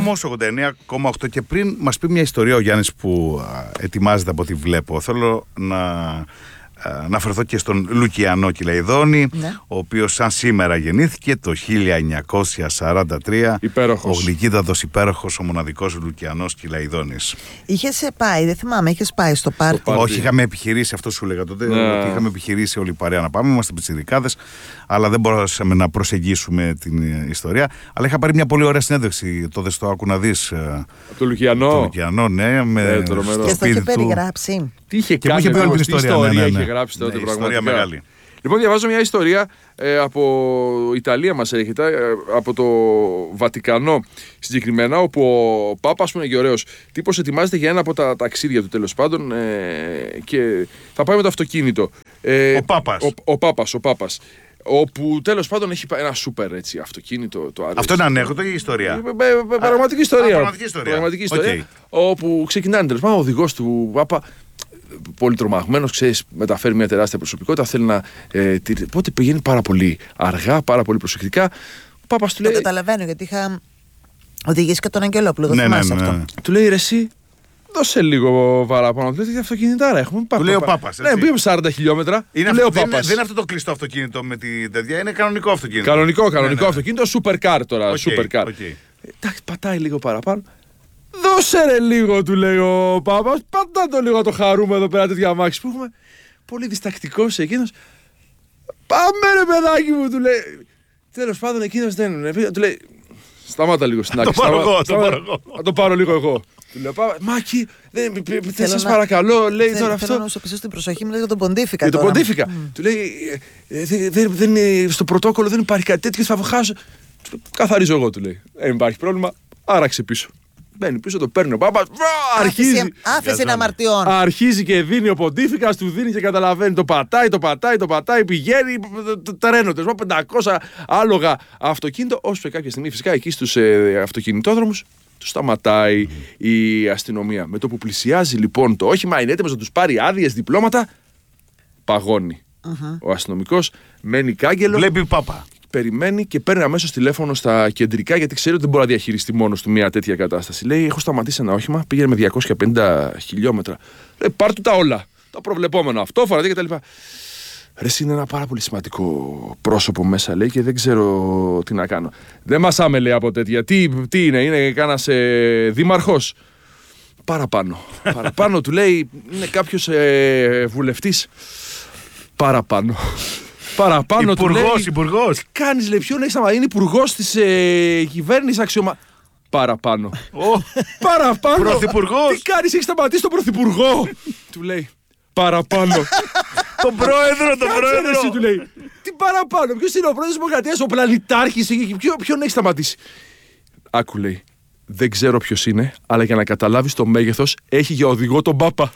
όμως 89,8. Και πριν μας πει μια ιστορία ο Γιάννης που ετοιμάζεται από ό,τι βλέπω, θέλω να αναφερθώ και στον Λουκιανό Κυλαϊδόνη, ο οποίος σαν σήμερα γεννήθηκε το 1943. Υπέροχος. Ο γλυκύτατος υπέροχος, ο μοναδικός Λουκιανός Κυλαϊδόνης. Είχες πάει, δεν θυμάμαι, είχες πάει στο πάρτι? Όχι, είχαμε επιχειρήσει, αυτό σου έλεγα τότε, ότι είχαμε επιχειρήσει όλη η παρέα να πάμε, είμαστε πιτσιρικάδες, αλλά δεν μπορούσαμε να προσεγγίσουμε την ιστορία. Αλλά είχα πάρει μια πολύ ωραία συνέντευξη τότε στο Άκου να δεις. Το Λουκιανό. Το Λουκιανό, ναι, με και στο είχε περιγράψει. Τι είχε και κάνει, είχε πει όλη την ιστορία είχε γράψει τότε, πραγματικά. Μεγάλη. Λοιπόν, διαβάζω μια ιστορία από Ιταλία, μας έρχεται, από το Βατικανό συγκεκριμένα, όπου ο Πάπας, που είναι και ωραίος τύπος, ετοιμάζεται για ένα από τα ταξίδια του, τέλος πάντων, και θα πάει με το αυτοκίνητο. Ο Πάπας. Όπου τέλος πάντων έχει ένα σούπερ έτσι, αυτοκίνητο. Αυτό είναι ανέκδοτο ή ιστορία? Πραγματική ιστορία. Πραγματική ιστορία. Όπου ξεκινάνε τέλος πάντων ο οδηγός του Πάπα. Πολύ τρομαγμένος, ξέρεις, μεταφέρει μια τεράστια προσωπικότητα. Θέλει να. Πότε πηγαίνει πάρα πολύ αργά, πάρα πολύ προσεκτικά. Ο Πάπας του λέει. Το καταλαβαίνω, γιατί είχα οδηγήσει και τον Αγγελόπουλο. Το θυμάσαι αυτό. Του λέει, ρε εσύ, δώσε λίγο παραπάνω. Του λέει, τι αυτοκινητάρα έχουμε. Του λέει ο Πάπας. Ναι, πήγαμε 40 χιλιόμετρα. Δεν είναι αυτό το κλειστό αυτοκίνητο με τη τέτοια, είναι κανονικό αυτοκίνητο. Κανονικό αυτοκίνητο, supercar τώρα. Supercar. Εντάξει, πατάει λίγο παραπάνω. Δώσε ρε λίγο, του λέει ο Πάπας. Πατά το λίγο, το χαρούμε εδώ πέρα τέτοια αμάξι που έχουμε. Πολύ διστακτικός εκείνος. Πάμε ρε παιδάκι μου, του λέει. Τέλος πάντων, εκείνος δεν. Του λέει, σταμάτα λίγο στην άκρη. Θα το πάρω λίγο εγώ. Του λέω, Μάκη, δεν σας παρακαλώ, λέει τώρα αυτό. Θέλω να σου πείσω στην προσοχή μου για τον Ποντίφικα. Για τον Ποντίφικα. Του λέει, στο πρωτόκολλο δεν υπάρχει κάτι τέτοιο, θα βγάζω. Καθαρίζω εγώ, του λέει. Δεν υπάρχει πρόβλημα, άραξε πίσω. Μπαίνει πίσω, το παίρνει ο Πάπας. Άφησε να αμαρτιώνει. Αρχίζει και δίνει ο Ποντίφικας, του δίνει και καταλαβαίνει. Το πατάει, πηγαίνει. Τρένονται. 500 άλογα αυτοκίνητο. Όσο κάποια στιγμή φυσικά εκεί στους αυτοκινητόδρομους του σταματάει η αστυνομία. Με το που πλησιάζει λοιπόν το όχημα, είναι έτοιμος να τους πάρει άδειες, διπλώματα. Παγώνει. Ο αστυνομικός μένει κάγκελο. Βλέπει Πάπα. Περιμένει και παίρνει αμέσως τηλέφωνο στα κεντρικά, γιατί ξέρει ότι δεν μπορεί να διαχειριστεί μόνος του μια τέτοια κατάσταση. Λέει: έχω σταματήσει ένα όχημα, πήγαινε με 250 χιλιόμετρα. Λέει: πάρ' του τα όλα. Τα προβλεπόμενα, αυτό, φοραδί κτλ. Ρε, είναι ένα πάρα πολύ σημαντικό πρόσωπο μέσα, λέει, και δεν ξέρω τι να κάνω. Δεν μασάμε, λέει, από τέτοια. Τι είναι κάνας δήμαρχος? Παραπάνω, του λέει, είναι κάποιος βουλευτής. Παραπάνω, Υπουργός. Τι κάνεις, λέει, ποιον έχεις να είναι υπουργός της κυβέρνησης αξιωμα... Παραπάνω. Πρωθυπουργός. Τι κάνεις, έχεις σταματήσει τον πρωθυπουργό? Του λέει, παραπάνω. Τον πρόεδρο. Εσύ, του λέει, τι παραπάνω, ποιος είναι ο πρόεδρος της Δημοκρατίας, ο πλανητάρχης, ποιον έχεις σταματήσει? Άκου, λέει, δεν ξέρω ποιος είναι, αλλά για να καταλάβεις το μέγεθος, έχει για οδηγό τον Πάπα.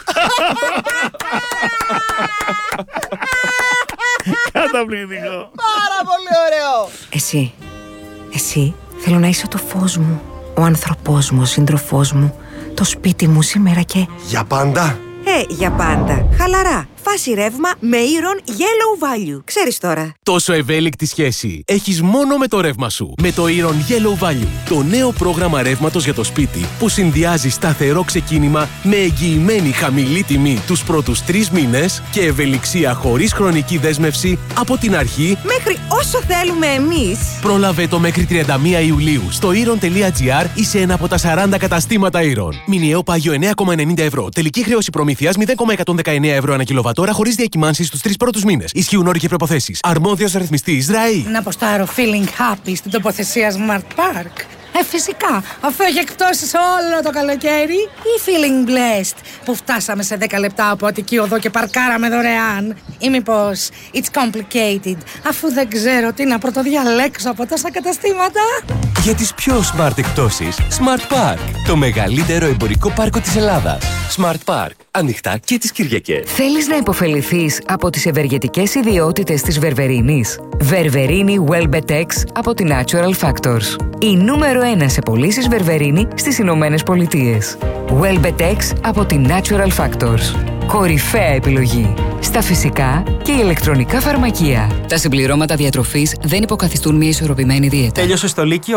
Καταπληκτικό. Πάρα πολύ ωραίο. Εσύ θέλω να είσαι το φως μου, ο άνθρωπός μου, ο σύντροφός μου, το σπίτι μου σήμερα και... Για πάντα. Για πάντα. Χαλαρά. Φάση ρεύμα με Iron Yellow Value. Ξέρεις τώρα. Τόσο ευέλικτη σχέση έχεις μόνο με το ρεύμα σου. Με το Iron Yellow Value. Το νέο πρόγραμμα ρεύματος για το σπίτι που συνδυάζει σταθερό ξεκίνημα με εγγυημένη χαμηλή τιμή τους πρώτους 3 μήνες και ευελιξία χωρίς χρονική δέσμευση από την αρχή μέχρι όσο θέλουμε εμείς. Πρόλαβε το μέχρι 31 Ιουλίου στο Iron.gr ή σε ένα από τα 40 καταστήματα Iron. Μηνιαίο πάγιο 9,90 ευρώ. Τελική χρέωση προμήθειας 0,119 ευρώ ανά κιλοβατόρα χωρίς διακυμάνσεις στους 3 πρώτους μήνες. Ισχύουν όροι και προϋποθέσεις. Αρμόδιος ρυθμιστής ΡΑΗ. Να αποστάρω feeling happy στην τοποθεσία Smart Park. Φυσικά, αφού έχει εκπτώσεις όλο το καλοκαίρι, ή feeling blessed που φτάσαμε σε 10 λεπτά από Αττική Οδό και παρκάραμε δωρεάν, ή μήπως it's complicated, αφού δεν ξέρω τι να πρωτοδιαλέξω από τόσα καταστήματα. Για τις πιο smart εκπτώσεις, Smart Park, το μεγαλύτερο εμπορικό πάρκο της Ελλάδας. Smart Park, ανοιχτά και τις Κυριακές. Θέλεις να υποφεληθείς από τις ευεργετικές ιδιότητες της Βερβερίνης? Βερβερίνη Welbetex από τη Natural Factors. Η νούμερο 1 σε πωλήσεις Βερβερίνη στις Ηνωμένες Πολιτείες. Welbetex από τη Natural Factors. Κορυφαία επιλογή στα φυσικά και ηλεκτρονικά φαρμακεία. Τα συμπληρώματα διατροφής δεν υποκαθιστούν μια ισορροπημένη δίαιτα. Τέλειωσες το Λύκειο?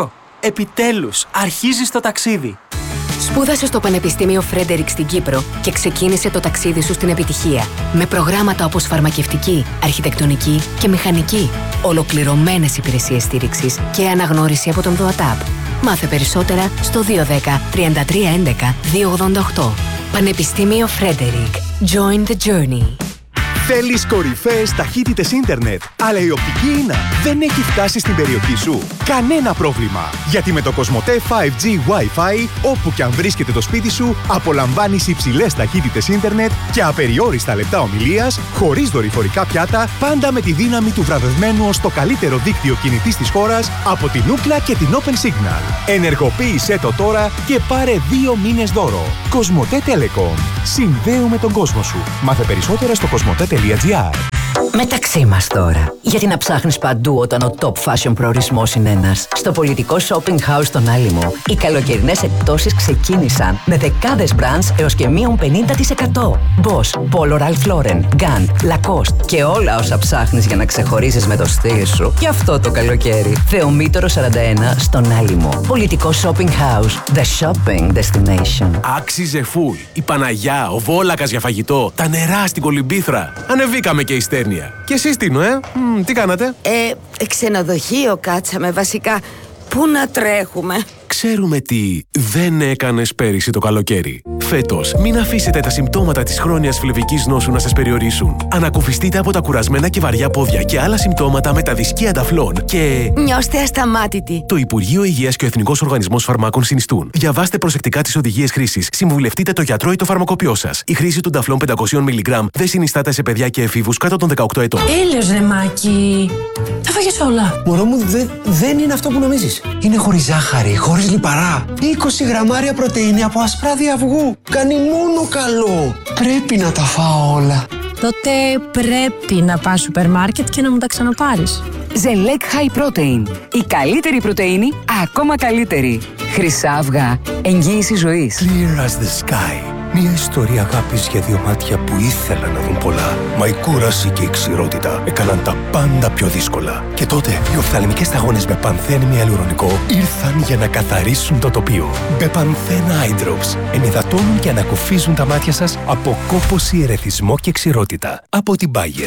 Επιτέλους, αρχίζεις το ταξίδι. Σπούδασε στο Πανεπιστήμιο Φρέντερικ στην Κύπρο και ξεκίνησε το ταξίδι σου στην επιτυχία. Με προγράμματα όπως φαρμακευτική, αρχιτεκτονική και μηχανική. Ολοκληρωμένες υπηρεσίες στήριξης και αναγνώριση από τον ΔΟΑΤΑΠ. Μάθε περισσότερα στο 210 33 11 288. Πανεπιστήμιο Φρέντερικ. Join the journey. Θέλεις κορυφαίες ταχύτητες ίντερνετ, αλλά η οπτική ίνα δεν έχει φτάσει στην περιοχή σου? Κανένα πρόβλημα! Γιατί με το Κοσμοτέ 5G Wi-Fi, όπου και αν βρίσκεται το σπίτι σου, απολαμβάνεις υψηλές ταχύτητες ίντερνετ και απεριόριστα λεπτά ομιλίας, χωρίς δορυφορικά πιάτα, πάντα με τη δύναμη του βραβευμένου ως το καλύτερο δίκτυο κινητής της χώρας από την Ookla και την Open Signal. Ενεργοποίησέ το τώρα και πάρε 2 μήνες δώρο. Κοσμοτέ Telecom. Συνδέουμε τον κόσμο σου. Μάθε περισσότερα στο κοσμοτέ.gr. Μεταξύ μας τώρα. Γιατί να ψάχνεις παντού όταν ο top fashion προορισμός είναι ένας? Στο πολιτικό shopping house στον Άλυμο, οι καλοκαιρινές εκπτώσεις ξεκίνησαν με δεκάδες brands έως και μείον 50%. Boss, Polo Ralph Lauren, Gant, Lacoste και όλα όσα ψάχνεις για να ξεχωρίζεις με το στυλ σου. Και αυτό το καλοκαίρι. Θεομήτωρο 41 στον Άλυμο. Πολιτικό shopping house. The shopping destination. Άξιζε φουλ. Η Παναγιά, ο Βόλακας για φαγητό, τα νερά στην Κολυμπήθρα. Ανεβήκαμε και η Στέρνια. Και εσείς Τίνο, τι κάνατε? Ξενοδοχείο κάτσαμε βασικά. Πού να τρέχουμε? Ξέρουμε τι δεν έκανες πέρυσι το καλοκαίρι. Φέτος, μην αφήσετε τα συμπτώματα της χρόνιας φλεβικής νόσου να σας περιορίσουν. Ανακουφιστείτε από τα κουρασμένα και βαριά πόδια και άλλα συμπτώματα με τα δισκία ταφλών και... Νιώστε ασταμάτητοι. Το Υπουργείο Υγείας και ο Εθνικός Οργανισμός Φαρμάκων συνιστούν. Διαβάστε προσεκτικά τις οδηγίες χρήσης. Συμβουλευτείτε το γιατρό ή το φαρμακοποιό σας. Η χρήση του ταφλών 500 mg δεν συνιστάται σε παιδιά και εφήβους κάτω των 18 ετών. Έλεος ρε Μάκη. Τα φάγες όλα. Μωρό μου, δεν είναι αυτό που νομίζεις. Είναι χωρίς ζάχαρη, χωρίς λιπαρά. 20 γραμμάρια πρωτεΐνη από ασπράδι αυγού. Κάνει μόνο καλό. Πρέπει να τα φάω όλα. Τότε πρέπει να πας σούπερ μάρκετ και να μου τα ξαναπάρεις. Ζελέκ High Protein. Η καλύτερη πρωτεΐνη, ακόμα καλύτερη. Χρυσά αυγά. Εγγύηση ζωής. Clear as the sky. Μια ιστορία αγάπης για δύο μάτια που ήθελαν να δουν πολλά. Μα η κούραση και η ξηρότητα έκαναν τα πάντα πιο δύσκολα. Και τότε οι οφθαλμικές σταγόνες με πανθένη ιαλουρονικό ήρθαν για να καθαρίσουν το τοπίο. Μπεπανθένα Eye Drops ενυδατώνουν και ανακουφίζουν τα μάτια σας από κόπωση, ερεθισμό και ξηρότητα. Από την Bayer.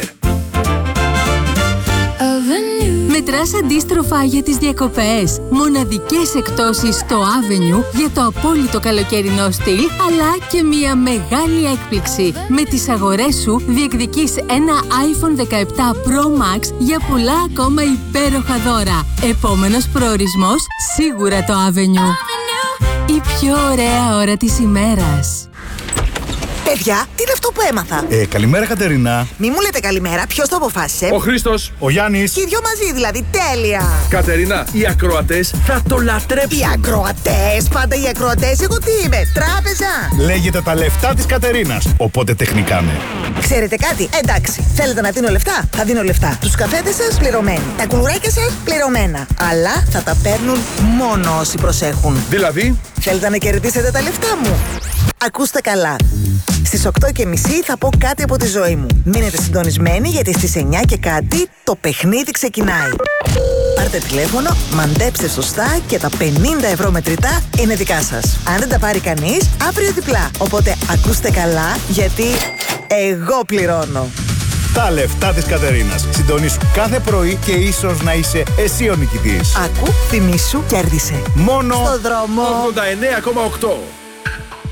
Μετράς αντίστροφα για τις διακοπές. Μοναδικές εκπτώσεις στο Avenue για το απόλυτο καλοκαιρινό στυλ, αλλά και μια μεγάλη έκπληξη. Με τις αγορές σου διεκδικείς ένα iPhone 17 Pro Max για πολλά ακόμα υπέροχα δώρα. Επόμενος προορισμός, σίγουρα το Avenue. Η πιο ωραία ώρα της ημέρας. Παιδιά, τι είναι αυτό που έμαθα? Καλημέρα Κατερίνα. Μη μου λέτε καλημέρα, ποιος το αποφάσισε? Ο Χρήστος. Ο Γιάννης. Και οι δυο μαζί δηλαδή, τέλεια. Κατερίνα, οι ακροατές θα το λατρέψουν. Οι ακροατές, πάντα οι ακροατές, εγώ τι είμαι, τράπεζα? Λέγεται τα λεφτά της Κατερίνας, οπότε τεχνικά ναι. Ξέρετε κάτι, εντάξει, θέλετε να δίνω λεφτά, θα δίνω λεφτά. Τους καφέδες σας πληρωμένοι, τα κουλουράκια σας πληρωμένα. Αλλά θα τα παίρνουν μόνο όσοι προσέχουν. Δηλαδή? Θέλετε να κερδίσετε τα λεφτά μου? Ακούστε καλά. Στις 8:30 θα πω κάτι από τη ζωή μου. Μείνετε συντονισμένοι γιατί στις 9 και κάτι το παιχνίδι ξεκινάει. Πάρτε τηλέφωνο, μαντέψτε σωστά και τα 50 ευρώ μετρητά είναι δικά σας. Αν δεν τα πάρει κανείς, αύριο διπλά. Οπότε ακούστε καλά γιατί εγώ πληρώνω. Τα λεφτά της Κατερίνας. Συντονίσου κάθε πρωί και ίσως να είσαι εσύ ο νικητής. Ακού, θυμήσου, κέρδισε. Μόνο στο δρόμο 89,8.